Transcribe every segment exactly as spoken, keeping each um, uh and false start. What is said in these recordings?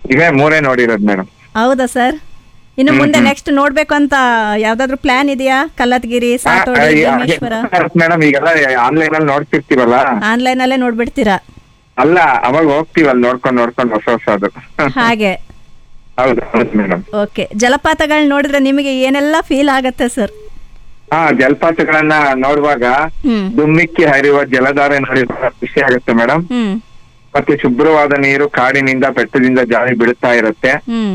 ಇವೇ ಮೂರೇ ನೋಡಿರೋದು ಮೇಡಮ್. ಹೌದಾ ಸರ್? ಇನ್ನು ಮುಂದೆ ನೆಕ್ಸ್ಟ್ ನೋಡ್ಬೇಕು ಅಂತ ಯಾವ್ದಾದ್ರು ಪ್ಲಾನ್ ಇದೆಯಾ? ಕಲ್ಲತ್ಗಿರಿ, ಸಾತೋಡಿ, ಭೀಮೇಶ್ವರ? ಮೇಡಮ್ ಈಗೆಲ್ಲ ಆನ್ಲೈನ್ ಅಲ್ಲಿ ನೋಡ್ತಿರ್ತೀವಲ್ಲ, ಆನ್ಲೈನ್ ಅಲ್ಲೇ ನೋಡ್ಬಿಡ್ತೀರಾ? ಅಲ್ಲ, ಅವಾಗ ಹೋಗ್ತೀವಲ್ಲ ನೋಡ್ಕೊಂಡು ನೋಡ್ಕೊಂಡು ಹೊಸ ಹೊಸದು. ಹಾಗೆ. ಹೌದು ಹೌದು ಮೇಡಮ್. ಓಕೆ, ಜಲಪಾತಗಳನ್ನ ನೋಡಿದ್ರೆ ನಿಮಗೆ ಏನೆಲ್ಲ ಫೀಲ್ ಆಗತ್ತೆ ಸರ್? ಹಾ, ಜಲಪಾತಗಳನ್ನ ನೋಡುವಾಗ ದುಮ್ಮಿಕ್ಕಿ ಹರಿಯುವ ಜಲಧಾರೆ ನೋಡಿದಾಗ ಖುಷಿ ಆಗುತ್ತೆ ಮೇಡಮ್. ಮತ್ತೆ ಶುಭ್ರವಾದ ನೀರು ಕಾಡಿನಿಂದ ಬೆಟ್ಟದಿಂದ ಜಾರಿ ಬೀಳುತ್ತಾ ಇರುತ್ತೆ.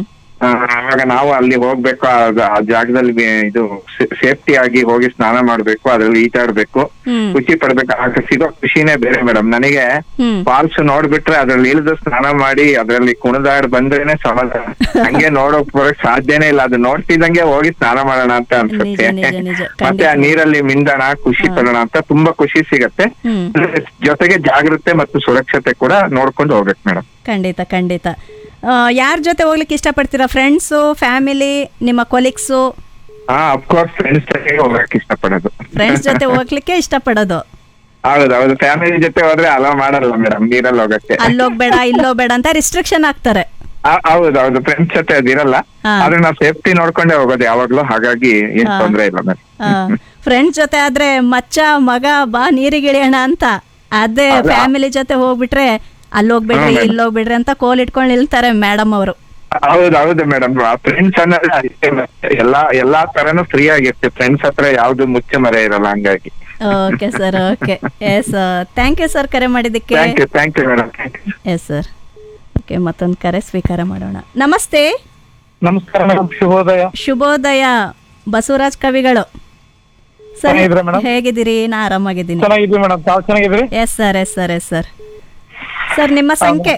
ಆವಾಗ ನಾವು ಅಲ್ಲಿ ಹೋಗ್ಬೇಕು, ಆ ಜಾಗದಲ್ಲಿ ಇದು ಸೇಫ್ಟಿ ಆಗಿ ಹೋಗಿ ಸ್ನಾನ ಮಾಡ್ಬೇಕು, ಅದ್ರಲ್ಲಿ ಈಟಾಡ್ಬೇಕು, ಖುಷಿ ಪಡ್ಬೇಕು. ಆಗ ಸಿಗೋ ಖುಷಿನೇ ಬೇರೆ ಮೇಡಮ್. ನನಗೆ ಫಾಲ್ಸ್ ನೋಡ್ಬಿಟ್ರೆ ಅದ್ರಲ್ಲಿ ಇಳಿದು ಸ್ನಾನ ಮಾಡಿ ಅದ್ರಲ್ಲಿ ಕುಣಿದಾಡ್ ಬಂದ್ರೇನೆ ಸಮಾಧಾನ. ಹಂಗೆ ನೋಡೋಕ್ ಬರೋಕ್ ಸಾಧ್ಯನೇ ಇಲ್ಲ. ಅದು ನೋಡ್ತಿದ್ದಂಗೆ ಹೋಗಿ ಸ್ನಾನ ಮಾಡೋಣ ಅಂತ ಅನ್ಸುತ್ತೆ. ಮತ್ತೆ ಆ ನೀರಲ್ಲಿ ಮಿಂದಣ, ಖುಷಿ ಪಡೋಣ ಅಂತ ತುಂಬಾ ಖುಷಿ ಸಿಗತ್ತೆ. ಜೊತೆಗೆ ಜಾಗೃತೆ ಮತ್ತು ಸುರಕ್ಷತೆ ಕೂಡ ನೋಡ್ಕೊಂಡು ಹೋಗ್ಬೇಕು ಮೇಡಮ್. ಖಂಡಿತ ಖಂಡಿತ. ಯಾರ ಜೊತೆ ಹೋಗ್ಲಿಕ್ಕೆ ಇಷ್ಟಪಡ್ತೀರಾ? ಫ್ರೆಂಡ್ಸು, ಫ್ಯಾಮಿಲಿ, ನಿಮ್ಮ ಕೊಲೀಗ್ಸು? ಹಾ, ಅಫ್ಕೋರ್ಸ್ ಫ್ರೆಂಡ್ಸ್ ಜೊತೆ ಹೋಗಕ್ಕೆ ಇಷ್ಟಪಡೋದು. ಫ್ರೆಂಡ್ಸ್ ಜೊತೆ ಹೋಗ್ಲಿಕ್ಕೆ ಇಷ್ಟಪಡೋದು? ಹೌದು ಹೌದು. ಫ್ಯಾಮಿಲಿ ಜೊತೆ ಹೋದ್ರೆ ಅಲೋ ಮಾಡಲ್ಲ ಮೇಡಮ್ ನೀರಲ್ಲಿ ಹೋಗಕ್ಕೆ. ಅಲ್ಲೋಗ್ಬೇಡ ಇಲ್ಲೋಗ್ಬೇಡ ಅಂತ ರಿಸ್ಟ್ರಿಕ್ಷನ್ ಆಗ್ತಾರೆ. ಹೌದು ಹೌದು. ಫ್ರೆಂಡ್ಸ್ ಜೊತೆ ಅದಿರಲ್ಲ, ಆದ್ರೆ ನಾವು ಸೇಫ್ಟಿ ನೋಡ್ಕೊಂಡೇ ಹೋಗೋದು ಯಾವಾಗ್ಲೂ. ಹಾಗಾಗಿ ಏನ್ ತೊಂದ್ರೆ ಇಲ್ಲ ಮೇಡಮ್. ಫ್ರೆಂಡ್ಸ್ ಜೊತೆ ಆದ್ರೆ ಮಚ್ಚ ಮಗ ಬಾ ನೀರಿಗಿಳಿಯೋಣ ಅಂತ, ಅದೇ ಫ್ಯಾಮಿಲಿ ಜೊತೆ ಹೋಗ್ಬಿಟ್ರೆ ಅಲ್ಲೋಗ್ಬಿಡ್ರಿ ಇಲ್ಲೋಗ್ಬಿಡ್ರಿ ಅಂತ ಕೋಲ್ ಇಟ್ಕೊಂಡು ನಿಲ್ತಾರೆ ಮೇಡಮ್ ಅವರು. ಹೌದು ಹೌದು ಮೇಡಮ್. ಫ್ರೆಂಡ್ಸ್ ಅನ್ನೋದು ಎಲ್ಲಾ ಎಲ್ಲಾ ತರನು ಫ್ರೀ ಆಗಿರುತ್ತೆ. ಫ್ರೆಂಡ್ಸ್ ಹತ್ರ ಯಾವ್ದು ಮುಚ್ಚ ಮರೆ ಇರಲ್ಲ, ಹಂಗಾಗಿ. Okay sir, okay. S, thank you sir ಕರೆ ಮಾಡಿದ್ದಕ್ಕೆ. Thank you madam. Yes sir. Okay, ಮತ್ತೊಂದು ಕರೆ ಸ್ವೀಕಾರ ಮಾಡೋಣ. ನಮಸ್ತೆ. ನಮಸ್ಕಾರ ಮೇಡಮ್. ಶುಭೋದಯ. ಶುಭೋದಯ. ಬಸವರಾಜ್ ಕವಿಗಳು ಸರ್, ಹೇಗಿದ್ದೀರಿ? ನಾ ಆರಾಮಾಗಿದ್ದೀನಿ. ಚೆನ್ನಾಗಿದ್ದೀವಿ ಮೇಡಮ್, ತಾವು ಚೆನ್ನಾಗಿದ್ದೀರಿ? Yes sir, yes sir, yes sir. Sir, ನಿಮ್ಮ ಸಂಖ್ಯೆ?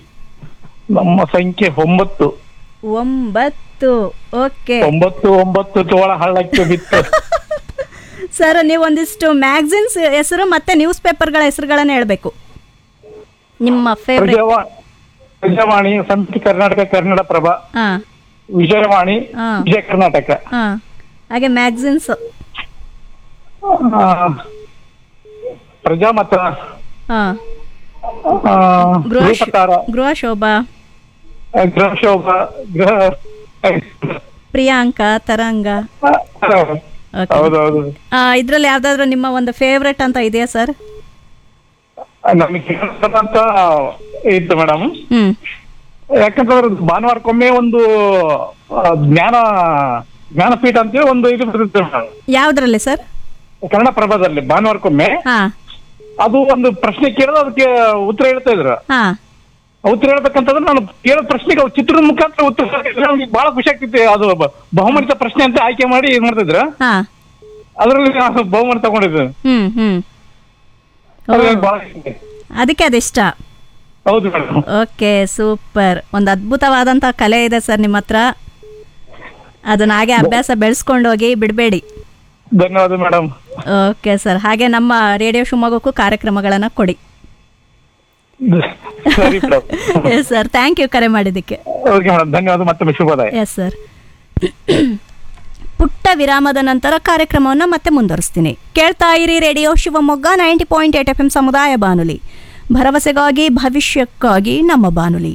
ನಮ್ಮ ಸಂಖ್ಯೆ ಒಂಬತ್ತು. ಒಂಬತ್ತು. ಓಕೆ. ಒಂಬತ್ತು ಒಂಬತ್ತು ತೋಳ ಹಳ್ಳಕ್ಕೆ ಬಿತ್ತು. ಸರ್, ನೀವು ಒಂದಿಷ್ಟು ಮ್ಯಾಗಝಿನ್ಸ್ ಹೆಸರು ಮತ್ತೆ ನ್ಯೂಸ್ ಪೇಪರ್ಗಳ ಹೆಸರುಗಳನ್ನ ಹೇಳ್ಬೇಕು. ನಿಮ್ಮ ಫೇವರೇಟ್? ಪ್ರಜಾವಾಣಿ, ಸಂಯುಕ್ತ ಕರ್ನಾಟಕ, ಕನ್ನಡ ಪ್ರಭ, ವಿಜಯವಾಣಿ, ವಿಜಯ ಕರ್ನಾಟಕ. ಹಾಗೆ ಮ್ಯಾಗಝಿನ್ಸ್? ಪ್ರಜಾಮತ, ಗೃಹ ಶೋಭಾ, ಗೃಹ ಶೋಭಾ, ಗೃಹ ಪ್ರಿಯಾಂಕ, ತರಂಗ. ಇದ್ರಲ್ಲಿ ಯಾವ್ದಾದ್ರು ನಿಮ್ಮ ಒಂದು ಫೇವ್ರೆಟ್ ಅಂತ ಇದೆಯಾ ಸರ್? ನಮಗೆ ಅಂತ ಇತ್ತು ಮೇಡಮ್. ಯಾಕಂತಂದ್ರೆ ಭಾನುವಾರಕ್ಕೊಮ್ಮೆ ಒಂದು ಜ್ಞಾನ ಜ್ಞಾನಪೀಠ ಅಂತೇಳಿ ಒಂದು ಇದು ಬರುತ್ತೆ ಮೇಡಮ್. ಯಾವ್ದ್ರಲ್ಲಿ ಸರ್? ಕನ್ನಡ ಪ್ರಭಾದಲ್ಲಿ ಭಾನುವಾರಕ್ಕೊಮ್ಮೆ ಅದು ಒಂದು ಪ್ರಶ್ನೆ ಕೇಳೋದು, ಅದಕ್ಕೆ ಉತ್ತರ ಹೇಳ್ತಾ ಇದ್ರು. ಉತ್ತರ ಹೇಳ್ಬೇಕಂತಂದ್ರೆ ನಾನು ಕೇಳೋ ಪ್ರಶ್ನೆಗೆ ಚಿತ್ರದ ಮುಖಾಂತರ ಉತ್ತರ ನಮ್ಗೆ ಬಹಳ ಖುಷಿ ಆಗ್ತಿತ್ತು. ಅದು ಬಹುಮತ ಪ್ರಶ್ನೆ ಅಂತ ಆಯ್ಕೆ ಮಾಡಿ ಇದು ಮಾಡ್ತಿದ್ರು. ಅದ್ರಲ್ಲಿ ನಾನು ಬಹುಮತ ತಗೊಂಡಿದ್ದೆ. ಅದಕ್ಕೆ ಅದಿಷ್ಟ. ಹೌದು ಮೇಡಮ್. Okay, super. ಒಂದು ಅದ್ಭುತವಾದಂತಹ ಕಲೆ ಇದೆ ಸರ್ ನಿಮ್ಮ ಹತ್ರ. ಅದನ್ನ ಹಾಗೆ ಅಭ್ಯಾಸ ಬೆಳೆಸ್ಕೊಂಡು ಹೋಗಿ, ಬಿಡಬೇಡಿ. ಧನ್ಯವಾದ ಮೇಡಮ್. Okay sir. ಹಾಗೆ ನಮ್ಮ ರೇಡಿಯೋ ಶಿವಮೊಗ್ಗಕ್ಕೂ ಕಾರ್ಯಕ್ರಮಗಳನ್ನ ಕೊಡಿ. ಎಸ್ ಸರ್, ಥ್ಯಾಂಕ್ ಯು ಕರೆ ಮಾಡಿದ್ದಕ್ಕೆ. ಓಕೆ ಮೇಡಮ್, ಧನ್ಯವಾದ. ಮತ್ತೊಮ್ಮೆ ಶುಭೋದಯ. Yes sir. ಪುಟ್ಟ ವಿರಾಮದ ನಂತರ ಕಾರ್ಯಕ್ರಮವನ್ನ ಮತ್ತೆ ಮುಂದುವರಿಸ್ತೀನಿ. ಕೇಳ್ತಾ ಇರಿ radio Shivamogga ninety point eight F M ಸಮುದಾಯ ಬಾನುಲಿ, ಭರವಸೆಗಾಗಿ ಭವಿಷ್ಯಕ್ಕಾಗಿ ನಮ್ಮ ಬಾನುಲಿ.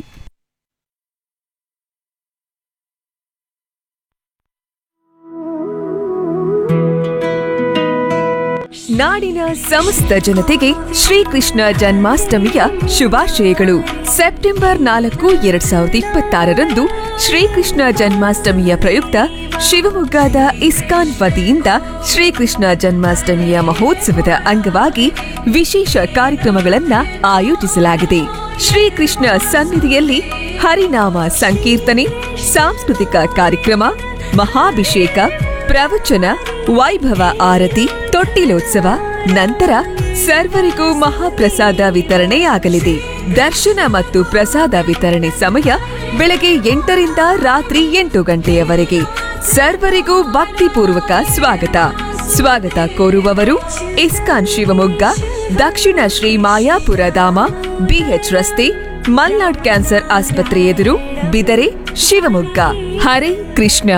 ನಾಡಿನ ಸಮಸ್ತ ಜನತೆಗೆ ಶ್ರೀಕೃಷ್ಣ ಜನ್ಮಾಷ್ಟಮಿಯ ಶುಭಾಶಯಗಳು. ಸೆಪ್ಟೆಂಬರ್ ನಾಲ್ಕು ಎರಡ್ ಸಾವಿರದ ಇಪ್ಪತ್ತಾರರಂದು ಶ್ರೀಕೃಷ್ಣ ಜನ್ಮಾಷ್ಟಮಿಯ ಪ್ರಯುಕ್ತ ಶಿವಮೊಗ್ಗದ ಇಸ್ಕಾನ್ ವತಿಯಿಂದ ಶ್ರೀಕೃಷ್ಣ ಜನ್ಮಾಷ್ಟಮಿಯ ಮಹೋತ್ಸವದ ಅಂಗವಾಗಿ ವಿಶೇಷ ಕಾರ್ಯಕ್ರಮಗಳನ್ನು ಆಯೋಜಿಸಲಾಗಿದೆ. ಶ್ರೀಕೃಷ್ಣ ಸನ್ನಿಧಿಯಲ್ಲಿ ಹರಿನಾಮ ಸಂಕೀರ್ತನೆ, ಸಾಂಸ್ಕೃತಿಕ ಕಾರ್ಯಕ್ರಮ, ಮಹಾಭಿಷೇಕ, ಪ್ರವಚನ, ವೈಭವ ಆರತಿ, ತೊಟ್ಟಿಲೋತ್ಸವ, ನಂತರ ಸರ್ವರಿಗೂ ಮಹಾಪ್ರಸಾದ ವಿತರಣೆಯಾಗಲಿದೆ. ದರ್ಶನ ಮತ್ತು ಪ್ರಸಾದ ವಿತರಣೆ ಸಮಯ ಬೆಳಗ್ಗೆ ಎಂಟರಿಂದ ರಾತ್ರಿ ಎಂಟು ಗಂಟೆಯವರೆಗೆ. ಸರ್ವರಿಗೂ ಭಕ್ತಿಪೂರ್ವಕ ಸ್ವಾಗತ. ಸ್ವಾಗತ ಕೋರುವವರು ಇಸ್ಕಾನ್ ಶಿವಮೊಗ್ಗ, ದಕ್ಷಿಣ ಶ್ರೀ ಮಾಯಾಪುರ ಧಾಮ, ಬಿಎಚ್ ರಸ್ತೆ, ಮಲ್ನಾಡ್ ಕ್ಯಾನ್ಸರ್ ಆಸ್ಪತ್ರೆ ಎದುರು, ಬಿದರೆ, ಶಿವಮೊಗ್ಗ. ಹರೇ ಕೃಷ್ಣ.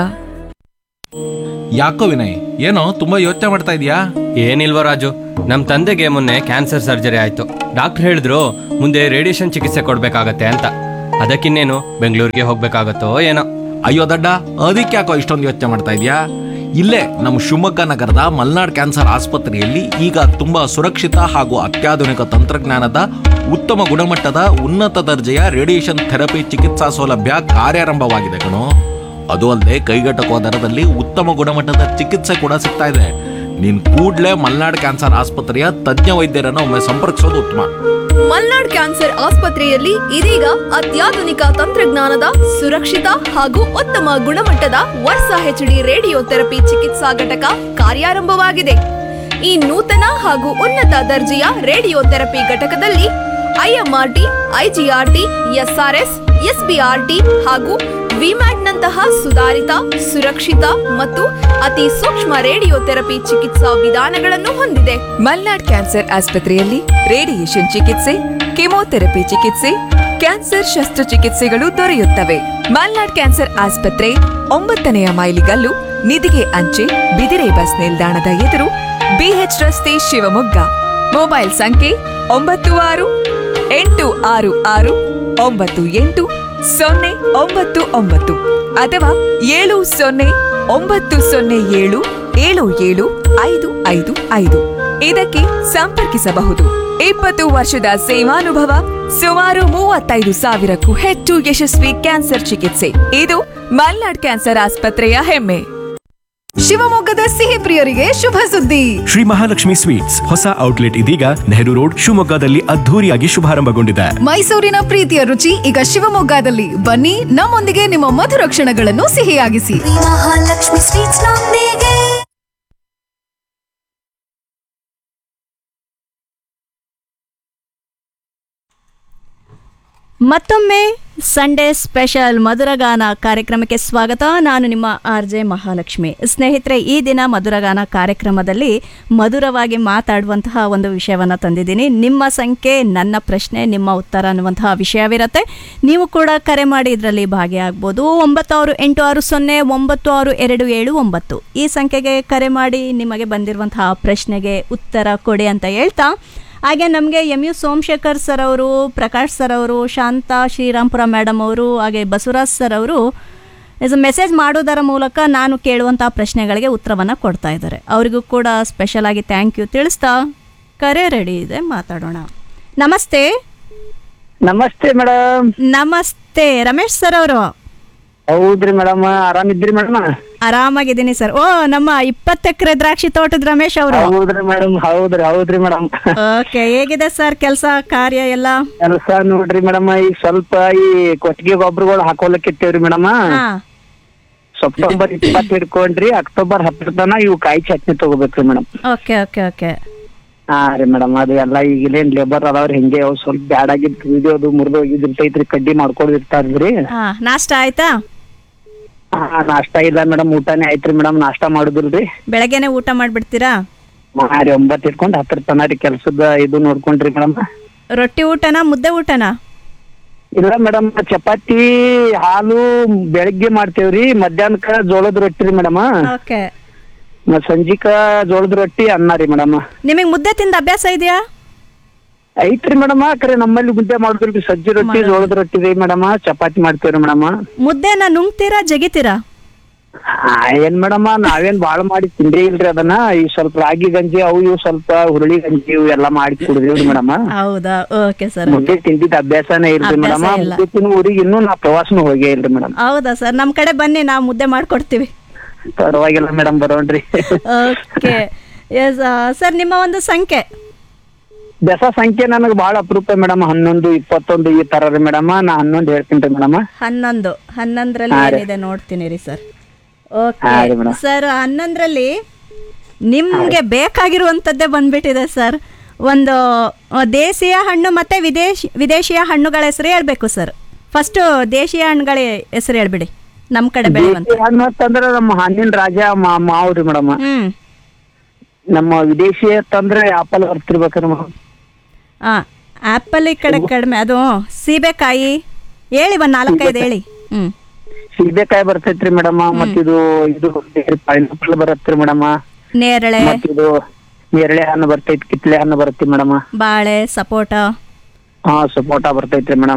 ಯಾಕೋ ವಿನಯ್, ಏನೋ ತುಂಬಾ ಯೋಚನೆ ಮಾಡ್ತಾ ಇದೀಯಾ? ಏನಿಲ್ವ ರಾಜು, ನಮ್ ತಂದೆಗೆ ಮೊನ್ನೆ ಕ್ಯಾನ್ಸರ್ ಸರ್ಜರಿ ಆಯ್ತು. ಡಾಕ್ಟರ್ ಹೇಳಿದ್ರು ಮುಂದೆ ರೇಡಿಯೇಷನ್ ಚಿಕಿತ್ಸೆ ಕೊಡ್ಬೇಕಾಗತ್ತೆ ಅಂತ. ಅದಕ್ಕಿನ್ನೇನು ಬೆಂಗಳೂರಿಗೆ ಹೋಗ್ಬೇಕಾಗತ್ತೋ ಏನೋ. ಅಯ್ಯೋ ದಡ್ಡ, ಅದಕ್ಕೆ ಯಾಕೋ ಇಷ್ಟೊಂದು ಯೋಚನೆ ಮಾಡ್ತಾ ಇದೀಯಾ? ಇಲ್ಲೇ ನಮ್ಮ ಶಿವಮೊಗ್ಗ ನಗರದ ಮಲ್ನಾಡ್ ಕ್ಯಾನ್ಸರ್ ಆಸ್ಪತ್ರೆಯಲ್ಲಿ ಈಗ ತುಂಬಾ ಸುರಕ್ಷಿತ ಹಾಗೂ ಅತ್ಯಾಧುನಿಕ ತಂತ್ರಜ್ಞಾನದ ಉತ್ತಮ ಗುಣಮಟ್ಟದ ಉನ್ನತ ದರ್ಜೆಯ ರೇಡಿಯೇಷನ್ ಥೆರಪಿ ಚಿಕಿತ್ಸಾ ಸೌಲಭ್ಯ ಕಾರ್ಯಾರಂಭವಾಗಿದೆ ಕಣೋ. ಅದು ಅಲ್ಲದೆ ಕೈಗೆಟಕುವ ದರದಲ್ಲಿ ಉತ್ತಮ ಗುಣಮಟ್ಟದ ಚಿಕಿತ್ಸೆ ಕೂಡ ಸಿಗ್ತಾ ಇದೆ. ನೀನ್ ಕೂಡ್ಲೇ ಮಲ್ನಾಡ್ ಕ್ಯಾನ್ಸರ್ ಆಸ್ಪತ್ರೆಯ ತಜ್ಞ ವೈದ್ಯರನ್ನು ಒಮ್ಮೆ ಸಂಪರ್ಕಿಸೋದು ಉತ್ತಮ. ಮಲ್ನಾಡ್ ಕ್ಯಾನ್ಸರ್ ಆಸ್ಪತ್ರೆಯಲ್ಲಿ ಇದೀಗ ಅತ್ಯಾಧುನಿಕ ತಂತ್ರಜ್ಞಾನದ ಸುರಕ್ಷಿತ ಹಾಗೂ ಉತ್ತಮ ಗುಣಮಟ್ಟದ ವರ್ಸಾ ಹೆಚ್ಡಿ ರೇಡಿಯೋ ಥೆರಪಿ ಚಿಕಿತ್ಸಾ ಘಟಕ ಕಾರ್ಯಾರಂಭವಾಗಿದೆ. ಈ ನೂತನ ಹಾಗೂ ಉನ್ನತ ದರ್ಜೆಯ ರೇಡಿಯೋ ಥೆರಪಿ ಘಟಕದಲ್ಲಿ ಐಎಂಆರ್ಟಿ, ಐಜಿಆರ್ಟಿ, ಎಸ್ಆರ್ಎಸ್, ಎಸ್ಬಿಆರ್ಟಿ ಹಾಗೂ ವಿಮ್ಯಾಟ್ನಂತಹ ಸುಧಾರಿತ, ಸುರಕ್ಷಿತ ಮತ್ತು ಅತಿ ಸೂಕ್ಷ್ಮ ರೇಡಿಯೋ ಥೆರಪಿ ಚಿಕಿತ್ಸಾ ವಿಧಾನಗಳನ್ನು ಹೊಂದಿದೆ. ಮಲ್ನಾಡ್ ಕ್ಯಾನ್ಸರ್ ಆಸ್ಪತ್ರೆಯಲ್ಲಿ ರೇಡಿಯೇಷನ್ ಚಿಕಿತ್ಸೆ, ಕೆಮೊಥೆರಪಿ ಚಿಕಿತ್ಸೆ, ಕ್ಯಾನ್ಸರ್ ಶಸ್ತ್ರಚಿಕಿತ್ಸೆಗಳು ದೊರೆಯುತ್ತವೆ. ಮಲ್ನಾಡ್ ಕ್ಯಾನ್ಸರ್ ಆಸ್ಪತ್ರೆ ಒಂಬತ್ತನೆಯ ಮೈಲಿಗಲ್ಲು, ನಿಧಿಗೆ ಅಂಚೆ, ಬಿದಿರೆ ಬಸ್ ನಿಲ್ದಾಣದ ಎದುರು, ಬಿಎಚ್ ರಸ್ತೆ, ಶಿವಮೊಗ್ಗ. ಮೊಬೈಲ್ ಸಂಖ್ಯೆ ಒಂಬತ್ತು ಆರು ಎಂಟು ಆರು ಆರು ಒಂಬತ್ತು ಎಂಟು ಸೊನ್ನೆ ಒಂಬತ್ತು ಒಂಬತ್ತು ಅಥವಾ ಏಳು ಸೊನ್ನೆ ಒಂಬತ್ತು ಸೊನ್ನೆ ಏಳು ಏಳು ಏಳು ಐದು ಐದು ಐದು ಇದಕ್ಕೆ ಸಂಪರ್ಕಿಸಬಹುದು. ಇಪ್ಪತ್ತು ವರ್ಷದ ಸೇವಾನುಭವ, ಸುಮಾರು ಮೂವತ್ತೈದು ಸಾವಿರಕ್ಕೂ ಹೆಚ್ಚು ಯಶಸ್ವಿ ಕ್ಯಾನ್ಸರ್ ಚಿಕಿತ್ಸೆ. ಇದು ಮಲ್ನಾಡ್ ಕ್ಯಾನ್ಸರ್ ಆಸ್ಪತ್ರೆಯ ಹೆಮ್ಮೆ. ಶಿವಮೊಗ್ಗದ ಸಿಹಿ ಪ್ರಿಯರಿಗೆ ಶುಭ ಸುದ್ದಿ. ಶ್ರೀ ಮಹಾಲಕ್ಷ್ಮಿ ಸ್ವೀಟ್ಸ್ ಹೊಸ ಔಟ್ಲೆಟ್ ಇದೀಗ ನೆಹರು ರೋಡ್ ಶಿವಮೊಗ್ಗದಲ್ಲಿ ಅದ್ಧೂರಿಯಾಗಿ ಶುಭಾರಂಭಗೊಂಡಿದೆ. ಮೈಸೂರಿನ ಪ್ರೀತಿಯ ರುಚಿ ಈಗ ಶಿವಮೊಗ್ಗದಲ್ಲಿ. ಬನ್ನಿ, ನಮ್ಮೊಂದಿಗೆ ನಿಮ್ಮ ಮಧುರ ಕ್ಷಣಗಳನ್ನು ಸಿಹಿಯಾಗಿಸಿ. ಮಹಾಲಕ್ಷ್ಮಿ ಸ್ವೀಟ್ಸ್ ನೊಂದಿಗೆ. ಮತ್ತೊಮ್ಮೆ ಸಂಡೇ ಸ್ಪೆಷಲ್ ಮಧುರಗಾನ ಕಾರ್ಯಕ್ರಮಕ್ಕೆ ಸ್ವಾಗತ. ನಾನು ನಿಮ್ಮ ಆರ್ ಜೆ ಮಹಾಲಕ್ಷ್ಮಿ. ಸ್ನೇಹಿತರೆ, ಈ ದಿನ ಮಧುರಗಾನ ಕಾರ್ಯಕ್ರಮದಲ್ಲಿ ಮಧುರವಾಗಿ ಮಾತಾಡುವಂತಹ ಒಂದು ವಿಷಯವನ್ನು ತಂದಿದ್ದೀನಿ. ನಿಮ್ಮ ಸಂಖ್ಯೆ, ನನ್ನ ಪ್ರಶ್ನೆ, ನಿಮ್ಮ ಉತ್ತರ ಅನ್ನುವಂತಹ ವಿಷಯವಿರುತ್ತೆ. ನೀವು ಕೂಡ ಕರೆ ಮಾಡಿ ಇದರಲ್ಲಿ ಭಾಗಿಯಾಗ್ಬೋದು. ಒಂಬತ್ತು ಆರು ಎಂಟು ಆರು ಸೊನ್ನೆ ಒಂಬತ್ತು ಆರು ಎರಡು ಏಳು ಒಂಬತ್ತು ಈ ಸಂಖ್ಯೆಗೆ ಕರೆ ಮಾಡಿ ನಿಮಗೆ ಬಂದಿರುವಂತಹ ಪ್ರಶ್ನೆಗೆ ಉತ್ತರ ಕೊಡಿ ಅಂತ ಹೇಳ್ತಾ, ಹಾಗೆ ನಮಗೆ ಎಂ ಯು ಸೋಮಶೇಖರ್ ಸರ್ ಅವರು, ಪ್ರಕಾಶ್ ಸರ್ ಅವರು, ಶಾಂತಾ ಶ್ರೀರಾಮ್ಪುರ ಮೇಡಮ್ ಅವರು, ಹಾಗೆ ಬಸವರಾಜ್ ಸರ್ ಅವರು ಮೆಸೇಜ್ ಮಾಡೋದರ ಮೂಲಕ ನಾನು ಕೇಳುವಂಥ ಪ್ರಶ್ನೆಗಳಿಗೆ ಉತ್ತರವನ್ನು ಕೊಡ್ತಾ ಇದ್ದಾರೆ. ಅವರಿಗೂ ಕೂಡ ಸ್ಪೆಷಲ್ ಆಗಿ ಥ್ಯಾಂಕ್ ಯು ತಿಳಿಸ್ತಾ ಕರೆ ರೆಡಿ ಇದೆ, ಮಾತಾಡೋಣ. ನಮಸ್ತೆ. ನಮಸ್ತೆ ಮೇಡಮ್. ನಮಸ್ತೆ ರಮೇಶ್ ಸರ್ ಅವರು. ಹೌದ್ರಿ ಮೇಡಮ್, ಆರಾಮಿದ್ರಿ ಮೇಡಮ್? ಆರಾಮಾಗಿದ್ದೀನಿ ಸರ್. ಓ, ನಮ್ಮ ಇಪ್ಪತ್ತು ಎಕರೆ ದ್ರಾಕ್ಷಿ ತೋಟದ ರಮೇಶ್ ಅವರು. ಹೌದ್ರಿ ಮೇಡಮ್. ಹೌದ್ರಿ ಹೌದ್ರಿ ಮೇಡಮ್. ಓಕೆ, ಹೇಗಿದೆ ಸರ್ ಕೆಲಸ ಕಾರ್ಯ ಎಲ್ಲ? ಕೆಲಸ ನೋಡ್ರಿ ಮೇಡಮ್, ಈಗ ಸ್ವಲ್ಪ ಈ ಕೊಟ್ಟಿಗೆ ಗೊಬ್ಬರಗಳು ಹಾಕೋಲಕ್ಕಿತ್ತೇವ್ರಿ ಮೇಡಮ್. ಸೆಪ್ಟೆಂಬರ್ ಇಪ್ಪತ್ತು ಹಿಡ್ಕೊಂಡ್ರಿ ಅಕ್ಟೋಬರ್ ಹತ್ತರ ತನ ಇವು ಕಾಯಿ ಚಟ್ನಿ ತಗೋಬೇಕ್ರಿ ಮೇಡಮ್. ಓಕೆ ಓಕೆ ಓಕೆ ಹಾ ರೀ ಮೇಡಮ್, ಅದು ಎಲ್ಲ ಈಗಿಲೇನ್ ಲೇಬರ್ ಅದಾವ್ರಿ, ಹಿಂಗೆ ಅವ್ ಸ್ವಲ್ಪ ಬ್ಯಾಡ್ ಆಗಿದ್ ಇದು ಮುರಿದು ಹೋಗಿದಿರ್ತೈತ್ರಿ, ಕಡ್ಡಿ ಮಾಡ್ಕೊಂಡಿರ್ತಾರ್ರಿ. ನಾಷ್ಟ ಆಯ್ತಾ? ಹಾ, ನಾಷ್ಟಾ ಇಲ್ಲ ಮೇಡಮ್, ಊಟನೇ ಆಯ್ತ್ರಿ ಮೇಡಮ್. ನಾಷ್ಟಾ ಮಾಡುದಿಲ್ರಿ, ಬೆಳಗ್ಗೆನೆ ಊಟ ಮಾಡ್ಬಿಡ್ತೀರಾ? ಹಾ ರೀ, ಒಂಬತ್ತು ಇಟ್ಕೊಂಡ್ ಹತ್ತರ ತನ ರೀ ಕೆಲ್ಸದ ಇದು ನೋಡ್ಕೊಂಡ್ರಿ ಮೇಡಮ್. ರೊಟ್ಟಿ ಊಟನಾ ಮುದ್ದೆ ಊಟನಾ? ಇಲ್ಲ ಮೇಡಮ್, ಚಪಾತಿ ಹಾಲು ಬೆಳಗ್ಗೆ ಮಾಡ್ತೇವ್ರಿ, ಮಧ್ಯಾಹ್ನಕ್ಕ ಜೋಳದ ರೊಟ್ಟಿ ರೀ ಮೇಡಮ್. ಓಕೆ. ಸಂಜಿಕ ಜೋಳದ ರೊಟ್ಟಿ ಅನ್ನ ರೀ ಮೇಡಮ್. ನಿಮಗ್ ಮುದ್ದೆ ತಿಂದ ಅಭ್ಯಾಸ ಇದೆಯಾ? ಐತ್ರಿ ಮೇಡಮ್. ಕರೆ ನಮ್ಮಲ್ಲಿ ಮುದ್ದೆ ಮಾಡುದಿಲ್ರಿ, ಸಜ್ಜಿ ರೊಟ್ಟಿ ಜೋಳದ ರೊಟ್ಟಿ ರೀ ಮೇಡಮ್. ಚಪಾತಿ ಮಾಡ್ತೇವ್ರಿ ಮೇಡಮ್. ಮುದ್ದೆನ ನುಂಗ್ತೀರಾ ಜಗಿತೀರಾ? ಏನ್ ಮೇಡಮ್, ನಾವೇನ್ ಬಾಳ ಮಾಡಿ ತಿಂದ್ರಿ ಇಲ್ರಿ ಅದನ್ನ. ಈ ಸ್ವಲ್ಪ ರಾಗಿ ಗಂಜಿ ಅವು ಇವು ಸ್ವಲ್ಪ ಹುರುಳಿ ಗಂಜಿ ಇವು ಎಲ್ಲಾ ಮಾಡಿ ಕುಡಿದೇವ್ರಿ ಮೇಡಮ್. ಹೌದಾ? Okay sir. ಮುದ್ದೆ ತಿಂದಿದ್ದ ಅಭ್ಯಾಸನೇ ಇಲ್ರಿ ಮೇಡಮ್. ಮುದ್ದೆ ತಿನ್ನೋ ಊರಿಗೆ ಇನ್ನೂ ನಾ ಪ್ರವಾಸನೂ ಹೋಗೇ ಇಲ್ರಿ ಮೇಡಮ್. ಹೌದಾ ಸರ್? ನಮ್ ಕಡೆ ಬನ್ನಿ, ನಾವು ಮುದ್ದೆ ಮಾಡ್ಕೊಡ್ತೀವಿ. ಪರವಾಗಿಲ್ಲ ಮೇಡಮ್, ಬರೋಣ್ರಿ. ಓಕೆ ಸರ್, ನಿಮ್ಮ ಒಂದು ಸಂಖ್ಯೆ? ಬೆಸ ಸಂಖ್ಯೆ ನನಗೆ ಬಹಳ ಅಪರೂಪ ಮೇಡಮ್. ಹನ್ನೊಂದು ಇಪ್ಪತ್ತೊಂದು ಈ ತರ ರೀ ಮೇಡಮ್. ನಾ ಹನ್ನೊಂದು ಹೇಳ್ತೀನಿ ಮೇಡಮ್. ಹನ್ನೊಂದು ಹನ್ನೊಂದರಲ್ಲಿ ಏನಿದೆ ನೋಡ್ತೀನಿ ರೀ ಸರ್. ಓಕೆ ಸರ್, ಹನ್ನೊಂದರಲ್ಲಿ ನಿಮ್ಗೆ ಬೇಕಾಗಿರುವಂತದ್ದೇ ಬಂದ್ಬಿಟ್ಟಿದೆ ಸರ್. ಒಂದು ದೇಶೀಯ ಹಣ್ಣು ಮತ್ತೆ ವಿದೇಶಿ ವಿದೇಶಿಯ ಹಣ್ಣುಗಳ ಹೆಸರು ಹೇಳ್ಬೇಕು ಸರ್. ಫಸ್ಟ್ ದೇಶೀಯ ಹಣ್ಣುಗಳ ಹೆಸರು ಹೇಳ್ಬಿಡಿ, ನಮ್ ಕಡೆ ಬೆಳೆಯುವಂತ ಹಣ್ಣು ಅಂತಂದ್ರೆ ನಮ್ಮ ಹಣ್ಣಿನ ರಾಜ ಮಾವ್ರಿ ಮೇಡಮ್. ಹ್ಮ್. ನಮ್ಮ ವಿದೇಶಿ ಅಂತಂದ್ರೆ ಆಪಲ್ ಬರ್ತಿರ್ಬೇಕ್ರಿ ಮೇಡಮ್. ಹಾ, ಆಪಲ್ ಈ ಕಡೆ ಕಡಿಮೆ. ಅದು ಸೀಬೆಕಾಯಿ ಹೇಳಿ, ಒಂದ್ ನಾಲ್ಕೈದು ಹೇಳಿ. ಹ್ಮ್. ಸೀಬೆಕಾಯಿ ಬರ್ತೈತ್ರಿ ಮೇಡಮ್. ಮತ್ತಿದು ಇದು ಪೈನಾಪಲ್ ಬರತ್ರಿ ಮೇಡಮ್. ನೇರಳೆ, ಮತ್ತಿದು ನೇರಳೆ ಹಣ್ಣು ಬರ್ತೈತಿ, ಕಿತ್ಲೆ ಹಣ್ಣು ಬರುತ್ತೆ ಮೇಡಮ್. ಬಾಳೆ, ಸಪೋಟ. ಹಾ, ಸಪೋಟ ಬರ್ತೈತ್ರಿ ಮೇಡಮ್.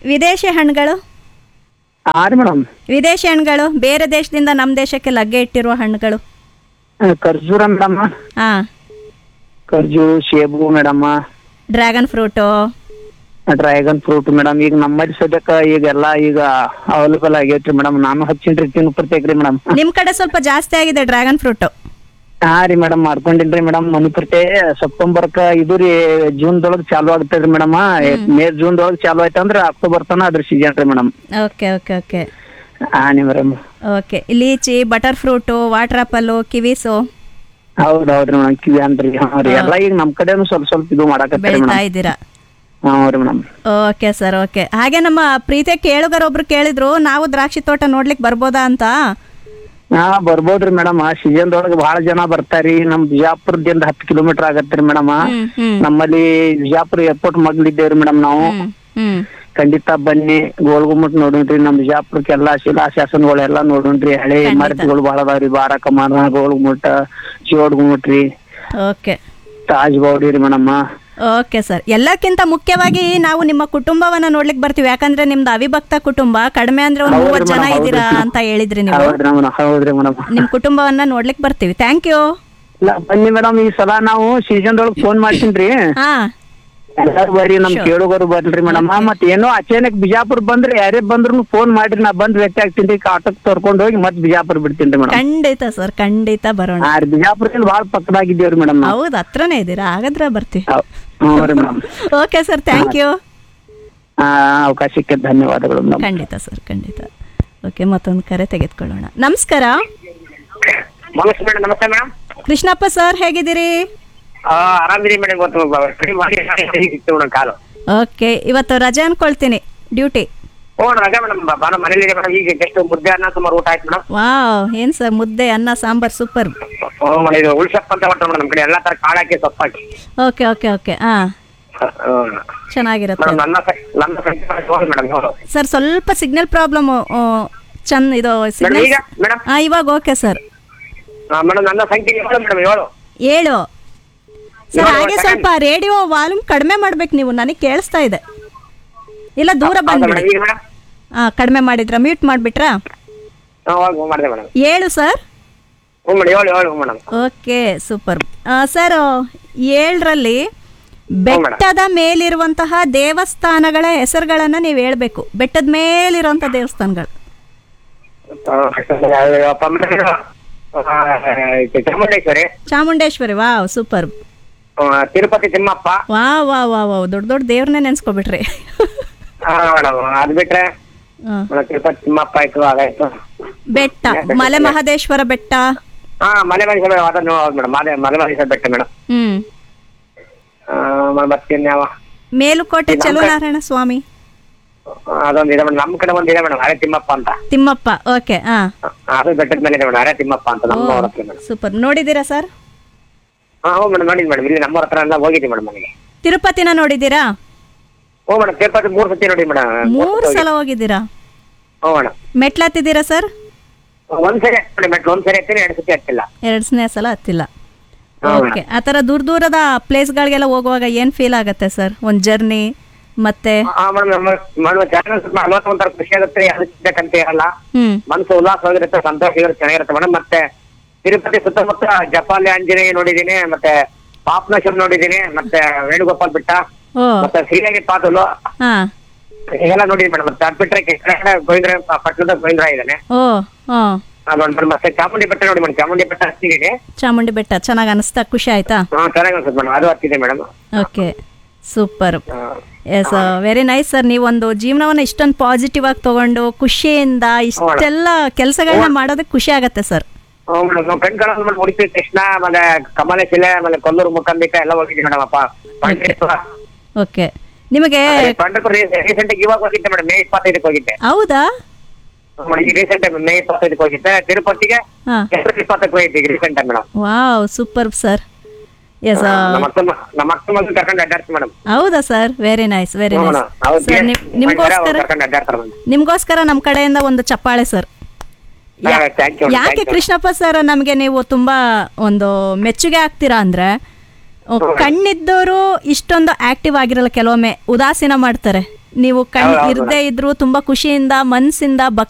ವಿದೇಶಿ ಹಣ್ಣುಗಳು ಹಾ ರೀ ಮೇಡಮ್. ವಿದೇಶಿ ಹಣ್ಣುಗಳು ಬೇರೆ ದೇಶದಿಂದ ನಮ್ಮ ದೇಶಕ್ಕೆ ಲಗ್ಗೆ ಇಟ್ಟಿರುವ ಹಣ್ಣುಗಳು. ಖರ್ಜೂರ ಮೇಡಮ್. ಹಾ, ಖರ್ಜೂರು, ಸೇಬು madam. Dragon fruit. Dragon fruit madam ಈಗ ನಮ್ಮಲ್ಲಿ ಸದ್ಯಕ್ಕ ಈಗೆಲ್ಲ ಈಗ ಅವೈಲೇಬಲ್ ಆಗೈತ್ರಿ ಮೇಡಮ್. ನಾನು ಹಚ್ಚಿನ್ರಿ ತಿನ್ ಪ್ರತ್ಯೇಕ ರೀ ಮೇಡಮ್. ನಿಮ್ ಕಡೆ ಸ್ವಲ್ಪ ಜಾಸ್ತಿ ಆಗಿದೆ ಡ್ರ್ಯಾಗನ್ ಫ್ರೂಟ್. ಹಾ ರೀ ಮೇಡಮ್ ಮಾಡ್ಕೊಂಡಿನ್ರಿ ಮೇಡಮ್. ಮಣಿಪುರ್ತೆ ಸೆಪ್ಟೆಂಬರ್ಕ ಇದು ರೀ ಜೂನ್ ದೊಳಗ್ ಚಾಲು ಆಗ್ತದ್ರಿ ಮೇಡಮ್. ಮೇ ಜೂನ್ ದೊಳಗ್ ಚಾಲು ಆಯ್ತಂದ್ರ ಅಕ್ಟೋಬರ್ ತನ ಅದ್ರ ಸೀಸನ್ ರೀ ಮೇಡಮ್. ಓಕೆ ಓಕೆ ಓಕೆ ಹಾ ನೀ madam. Okay, lychee, butter fruit, water apple, ಕಿವೀಸು. ಹೌದ್ ಹೌದ್ರಿ ಮೇಡಮ್. ಕಿವಿ ಅಂದ್ರಿ. ಹಾ ರೀ ಎಲ್ಲ ಈಗ ನಮ್ ಕಡೆನು ಸ್ವಲ್ಪ ಸ್ವಲ್ಪ ಇದು ಮಾಡಾಕತ್ತೀರಿ ಬೆಳಿತಾ ಮೇಡಮ್. ಇದ್ದೀರಾ? ಹಾ ರೀ ಮೇಡಮ್. Okay sir, okay. ಹಾಗೆ ನಮ್ಮ ಪ್ರೀತಿಯ ಕೇಳುಗರೊಬ್ರು ಕೇಳಿದ್ರು, ನಾವು ದ್ರಾಕ್ಷಿ ತೋಟ ನೋಡ್ಲಿಕ್ ಬರ್ಬೋದಾ ಅಂತ. ಹಾ ಬರ್ಬೋದ್ರಿ ಮೇಡಮ್. ಸೀಸನ್ ದೊಳಗ ಬಹಳ ಜನ ಬರ್ತಾರಿ. ನಮ್ ಬಿಜಾಪುರದಿಂದ ಹತ್ತು ಕಿಲೋಮೀಟರ್ ಆಗತ್ರಿ ಮೇಡಮ್. ನಮ್ಮಲ್ಲಿ ಬಿಜಾಪುರ ಏರ್ಪೋರ್ಟ್ ಮಗ್ಲಿದ್ದೇವ್ರಿ ಮೇಡಮ್ ನಾವು. ಖಂಡಿತ ಬನ್ನಿ, ಗೋಲ್ಗುಮ್ಮಟ್ ನೋಡೋಣ್ರಿ. ನಮ್ ಬಿಜಾಪುರಕ್ಕೆಲ್ಲಾ ಶಿಲಾಶಾಸನಗಳೆಲ್ಲಾ ನೋಡೋಣ್ರಿ. ಹಳೆ ಇಮಾರತಿಗಳು ಬಹಳ ಅದಾವ್ರಿ. ಬಾರಾಕಮಾನ, ಗೋಲ್ಗುಮ್ಮಟ್, ಶಿವಡ್ಗುಮ್ಮಟ್ ರೀ, ಓಕೆ, ತಾಜ್ ಗೌಡಿ ರೀ ಮೇಡಮ್. Okay sir. ಎಲ್ಲಕ್ಕಿಂತ ಮುಖ್ಯವಾಗಿ ನಾವು ನಿಮ್ಮ ಕುಟುಂಬವನ್ನ ನೋಡ್ಲಿಕ್ ಬರ್ತೀವಿ. ಯಾಕಂದ್ರೆ ನಿಮ್ದು ಅವಿಭಕ್ತ ಕುಟುಂಬ, ಕಡಿಮೆ ಅಂದ್ರೆ ಒಂದ್ ಮೂವತ್ ಜನ ಇದ್ದೀರಾ ಅಂತ ಹೇಳಿದ್ರಿ ನೀವು. ಹೌದ್ರಿ ಮೇಡಮ್. ನಿಮ್ ಕುಟುಂಬವನ್ನ ನೋಡ್ಲಿಕ್ ಬರ್ತೀವಿ. Thank you. ಬನ್ನಿ ಮೇಡಮ್. ಈ ಸಲ ನಾವು ಸೀಸನ್ ದೊಳಗ್ ಫೋನ್ ಮಾಡ್ತೀನ್ರಿ. ಹಾ, ಎಲ್ಲಾರು ಬರ್ರಿ, ನಮ್ ಕೇಳುಗರು ಬರ್ರಿ ಮೇಡಮ್. ಮತ್ ಏನೋ ಅಚಾನಕ್ ಬಿಜಾಪುರ ಬಂದ್ರೆ ಯಾರೇ ಬಂದ್ರು ಫೋನ್ ಮಾಡ್ರಿ, ನಾ ಬಂದ್ ಭೇಟಿ ಆಗ್ತೀನಿ. ಆಟೋಕ್ ತರ್ಕೊಂಡ್ ಹೋಗಿ ಮತ್ ಬಿಜಾಪುರ ಬಿಡ್ತೀನಿ ಮೇಡಮ್. ಖಂಡಿತ ಸರ್, ಖಂಡಿತ ಬರೋಣ. ಬಿಜಾಪುರದಲ್ಲಿ ಬಾಳ ಪಕ್ಕದಾಗಿದ್ದೇವ್ರಿ ಮೇಡಮ್. ಹೌದು, ಹತ್ರನೇ ಇದ್ದೀರಾ, ಹಾಗಾದ್ರೆ ಬರ್ತೀವಿ. Madam. Okay sir, thank you. ಅವಕಾಶಕ್ಕೆ ಧನ್ಯವಾದಗಳು. ಖಂಡಿತ ಸರ್, ಖಂಡಿತ. ಓಕೆ, ಮತ್ತೊಂದು ಕರೆ ತೆಗೆದುಕೊಳ್ಳೋಣ. ನಮಸ್ಕಾರ. ನಮಸ್ತೆ ಮೇಡಮ್. ಕೃಷ್ಣಪ್ಪ ಸರ್, ಹೇಗಿದ್ದೀರಿ? ಆರಾಮಿರಿ ಮೇಡಮ್. ಇವತ್ತು ಕಾಲು. ಓಕೆ, ಇವತ್ತು ರಜೆ ಅನ್ಕೊಳ್ತೀನಿ, ಡ್ಯೂಟಿ. ಓ ರಜೆ ಮೇಡಮ್. ಬಾನ ಮನೇಲಿ ಮೇಡಮ್. ಈಗ ಜಸ್ಟ್ ಮುದ್ದೆ ಅನ್ನ ಸುಮಾರು ಊಟ ಆಯ್ತು ಮೇಡಮ್. ವಾವ್, ಏನ್ ಸರ್ ಮುದ್ದೆ ಅನ್ನ ಸಾಂಬಾರ್, ಸೂಪರ್. ಇದು ಉಳ್ಸಪ್ ಅಂತ ಮಾಡ್ತಾರೆ ಮೇಡಮ್. ಕಡೆ ಎಲ್ಲಾ ತರ ಕಾಳು ಹಾಕಿ ಸೊಪ್ಪು ಹಾಕಿ. ಓಕೆ ಓಕೆ ಓಕೆ ಹಾ, ಚೆನ್ನಾಗಿರುತ್ತೆ ಸರ್. ಸ್ವಲ್ಪ ಸಿಗ್ನಲ್ ಪ್ರಾಬ್ಲಮ್ ಚಂದ ಇದು ಸಿಗ್ನಲ್. ಹಾ, ಇವಾಗ ಓಕೆ ಸರ್. ಮೇಡಮ್ ನನ್ನ ಸಂಖ್ಯೆ ಏಳು. ಏಳು ಸರ್. ಹಾಗೆ ಸ್ವಲ್ಪ ರೇಡಿಯೋ ವಾಲ್ಯೂಮ್ ಕಡಿಮೆ ಮಾಡ್ಬೇಕು ನೀವು, ನನಗೆ ಕೇಳಿಸ್ತಾ ಇದೆ. ಇಲ್ಲ ದೂರ ಬಂದ್ಬಿಡಿ. ಹಾ, ಕಡಿಮೆ ಮಾಡಿದ್ರಾ? ಮ್ಯೂಟ್ ಮಾಡ್ಬಿಟ್ರಾ? ಏಳು ಸರ್. Okay, super sir. ಏಳರಲ್ಲಿ ಬೆಟ್ಟದ ಮೇಲಿರುವಂತಹ ದೇವಸ್ಥಾನಗಳ ಹೆಸರುಗಳನ್ನ ನೀವು ಹೇಳ್ಬೇಕು. ಬೆಟ್ಟದ ಮೇಲಿರುವಂತಹ ದೇವಸ್ಥಾನಗಳು. ಚಾಮುಂಡೇಶ್ವರಿ. Chamundeshwari, wow, super. ತಿರುಪತಿ ತಿಮ್ಮಪ್ಪ. ವಾ ವಾ ವಾ ವಾ ದೊಡ್ಡ ದೊಡ್ಡ ದೇವ್ರನ್ನೇ ನೆನ್ಸ್ಕೊಬಿಟ್ರಿ. ಅದ್ ಬಿಟ್ರೆ ತಿರುಪತಿ ತಿಮ್ಮಪ್ಪ ಆಯ್ತು, ಅದಾಯ್ತು. ಬೆಟ್ಟ, ಮಲೆ ಮಹದೇಶ್ವರ ಬೆಟ್ಟ. ಹಾ, ಮಲೆ ಮಹದೇಶ್ವರ ಅದನ್ನು ಮೇಡಮ್. ಮಲೆ ಮಹದೇಶ್ವರ ಬೆಟ್ಟ ಮೇಡಮ್. ಹ್ಮ್. ಮತ್ತಿನ್ಯಾವ? ಮೇಲುಕೋಟೆ ಚಲುನಾರಾಯಣ ಸ್ವಾಮಿ. ಅದೊಂದು ಇದೆ ಮೇಡಮ್. ನಮ್ ಕಡೆ ಒಂದ್ ಇದೆ ಮೇಡಮ್, ಹಳೆ ತಿಮ್ಮಪ್ಪ ಅಂತ. ತಿಮ್ಮಪ್ಪ, ಓಕೆ. ಹಾ, ಅದು ಬೆಟ್ಟದ ಮೇಲೆ ಇದೆ ಮೇಡಮ್, ಹಳೆ ತಿಮ್ಮಪ್ಪ ಅಂತ. ನಮ್ಮ ಊರ ಹತ್ರ ಮೇಡಮ್. ಸೂಪರ್. ನೋಡಿದೀರಾ ಸರ್? ಹಾ, ಹೌದು ಮೇಡಮ್, ನೋಡಿದ್ವಿ ಮೇಡಮ್. ಇಲ್ಲಿ ನಮ್ಮ ಹತ್ರ ಎಲ್ಲ ಹೋಗಿದ್ವಿ ಮೇಡಮ್ ಮನೆಗೆ. ತಿರುಪತಿನ ನೋಡಿದೀರಾ? ಹ್ಞೂ ಮೇಡಮ್, ತಿರುಪತಿ ಮೂರ್ ಸತಿ ನೋಡಿ ಮೇಡಮ್. ಮೂರ್ ಸಲ ಹೋಗಿದ್ದೀರಾ? ಹ್ಞೂ ಮೇಡಮ್. ಮೆಟ್ಲು ಹತ್ತಿದ್ದೀರಾ ಸರ್? ಒಂದ್ ಸರಿ ಹತ್ತಿ ಮೆಟ್ಲು, ಒಂದ್ ಸರಿ ಹತ್ತೀನಿ, ಎರಡು ಸತಿ ಹತ್ತಿಲ್ಲ. ಎರಡನೇ ಸಲ ಹತ್ತಿಲ್ಲ. ಓಕೆ. ಆ ತರ ದೂರ ದೂರದ ಪ್ಲೇಸ್ಗಳಿಗೆಲ್ಲ ಹೋಗುವಾಗ ಏನ್ ಫೀಲ್ ಆಗತ್ತೆ ಸರ್, ಒಂದ್ ಜರ್ನಿ? ಮತ್ತೆ ಒಂಥರ ಖುಷಿ ಆಗುತ್ತೆ, ಅದಕ್ಕಂತ ಇರಲ್ಲ. ಮನಸ್ಸು ಉಲ್ಲಾಸವಾಗಿರುತ್ತೆ, ಸಂತೋಷವಾಗಿರುತ್ತೆ, ಚೆನ್ನಾಗಿರುತ್ತೆ ಮೇಡಮ್. ಮತ್ತೆ ತಿರುಪತಿ ಸುತ್ತಮುತ್ತ ಜಪಾಲಿ ಆಂಜನೇಯ ನೋಡಿದೀನಿ, ಮತ್ತೆ ಪಾಪನಾಶಂ ನೋಡಿದೀನಿ, ಮತ್ತೆ ವೇಣುಗೋಪಾಲ್ ಬೆಟ್ಟ, ಮತ್ತೆ ಶ್ರೀರಂಗಿ ಪಾದಲು ಎಲ್ಲ ನೋಡಿದೀನಿ ಮೇಡಮ್. ಮತ್ತೆ ಅದ್ ಬಿಟ್ರೆ ಗೋವಿಂದ್ರ ಪಟ್ಟಣದ ಗೋವಿಂದ್ರ ಇದ್ದಾನೆ. ಅದೊಂದು ಮತ್ತೆ ಚಾಮುಂಡಿ ಬೆಟ್ಟ ನೋಡಿ ಮೇಡಮ್. ಚಾಮುಂಡಿ ಬೆಟ್ಟ ಹತ್ತಿದ್ದೀನಿ. ಚಾಮುಂಡಿ ಬೆಟ್ಟ ಚೆನ್ನಾಗಿ ಅನಿಸ್ತಾ? ಖುಷಿ ಆಯ್ತಾ? ಹಾ, ಚೆನ್ನಾಗಿ ಅನ್ಸುತ್ತೆ ಮೇಡಮ್. ಅದು ಹತ್ತಿದೆ madam. Okay, super. S, very nice sir. ನೀವೊಂದು ಜೀವನವನ್ನ ಇಷ್ಟೊಂದು ಪಾಸಿಟಿವ್ ಆಗಿ ತಗೊಂಡು ಖುಷಿಯಿಂದ ಇಷ್ಟೆಲ್ಲ ಕೆಲಸಗಳನ್ನ ಮಾಡೋದಕ್ಕೆ ಖುಷಿ ಆಗತ್ತೆ ಸರ್. ಕಣ್ಗಳು ಉಡುಪಿ ಕೃಷ್ಣ, ಆಮೇಲೆ ಕಮಲೇಶಿಲೆ, ಆಮೇಲೆ ಕೊಲ್ಲೂರು ಮುಖಂಬಿಕ ಎಲ್ಲ ಹೋಗಿದ್ವಿ ಮೇಡಮ್. ಅಪ್ಪ ಓಕೆ. ನಿಮಗೆ ರೀಸೆಂಟ್ ಇವಾಗ ಹೋಗಿದ್ದೆ ಮೇಡಮ್, ಮೇ ಇಪ್ಪತ್ತೈದಕ್ಕೆ ಹೋಗಿದ್ದೆ. ಹೌದಾ? ರೀಸೆಂಟ್ ಮೇ ಇಪ್ಪತ್ತೈದಕ್ಕೆ ಹೋಗಿದ್ದೆ. ತಿರುಪತಿಗೆ ಏಪ್ರಿಲ್ ಇಪ್ಪತ್ತಕ್ಕೆ ಹೋಗಿದ್ದೆ recent madam. Wow, super sir. S, ನಮ್ಮ ಅಕ್ಕ ಮಗು ಕರ್ಕೊಂಡು ಅಡ್ಡಾಡ್ತೀವಿ ಮೇಡಮ್. ಹೌದಾ sir? Very nice, very nice. ನಿಮ್ಗೋಸ್ಕರ ನಿಮ್ಗೋಸ್ಕರ ನಮ್ಮ ಕಡೆಯಿಂದ ಒಂದು ಚಪ್ಪಾಳೆ ಸರ್. ಯಾಕೆ ಕೃಷ್ಣಪ್ಪ ಸರ್ ನಮಗೆ ನೀವು ತುಂಬಾ ಒಂದು ಮೆಚ್ಚುಗೆ ಆಗ್ತೀರಾ ಅಂದ್ರೆ, ಕಣ್ಣಿದ್ದವರು ಇಷ್ಟೊಂದು ಆಕ್ಟಿವ್ ಆಗಿರಲ್ಲ, ಕೆಲವೊಮ್ಮೆ ಉದಾಸೀನ ಮಾಡ್ತಾರೆ. ನೀವು ಕಣ್ ಇರದೇ ಇದ್ರು ತುಂಬಾ ಖುಷಿಯಿಂದ ಮನ್ಸಿಂದ ಭಕ್ತಿ